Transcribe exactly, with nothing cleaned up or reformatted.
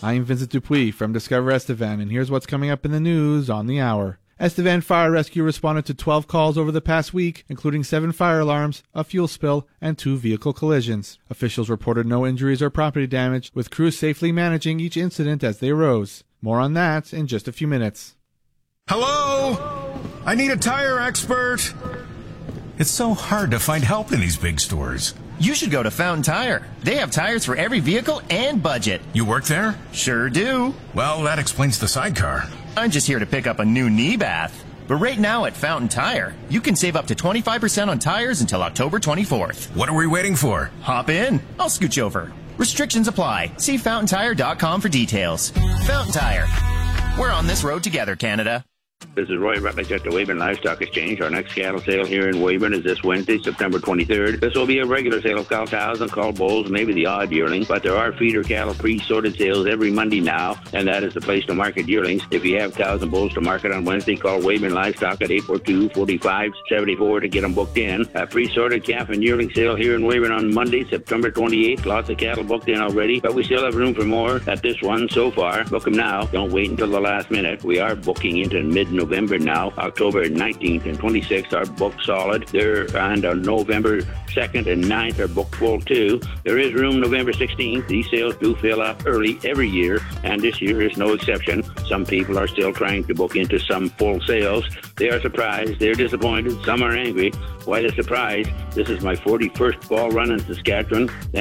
I'm Vincent Dupuis from Discover Estevan, and here's what's coming up in the news on the hour. Estevan Fire Rescue responded to twelve calls over the past week, including seven fire alarms, a fuel spill, and two vehicle collisions. Officials reported no injuries or property damage, with crews safely managing each incident as they arose. More on that in just a few minutes. Hello? I need a tire expert. It's so hard to find help in these big stores. You should go to Fountain Tire. They have tires for every vehicle and budget. You work there? Sure do. Well, that explains the sidecar. I'm just here to pick up a new knee bath. But right now at Fountain Tire, you can save up to twenty-five percent on tires until October twenty-fourth. What are we waiting for? Hop in. I'll scooch over. Restrictions apply. See fountain tire dot com for details. Fountain Tire. We're on this road together, Canada. This is Roy Rutledge at the Weyburn Livestock Exchange. Our next cattle sale here in Weyburn is this Wednesday, September twenty-third. This will be a regular sale of cow cows and cull bulls, maybe the odd yearling, but there are feeder cattle pre-sorted sales every Monday now, and that is the place to market yearlings. If you have cows and bulls to market on Wednesday, call Weyburn Livestock at eight four two, four five seven four to get them booked in. A pre-sorted calf and yearling sale here in Weyburn on Monday, September twenty-eighth. Lots of cattle booked in already, but we still have room for more at this one so far. Book them now. Don't wait until the last minute. We are booking into mid-November now. October nineteenth and twenty-sixth are booked solid. There and on November second and ninth are booked full too. There is room November sixteenth. These sales do fill up early every year, and this year is no exception. Some people are still trying to book into some full sales. They are surprised. They're disappointed. Some are angry. Why the surprise? This is my forty-first fall run in Saskatchewan.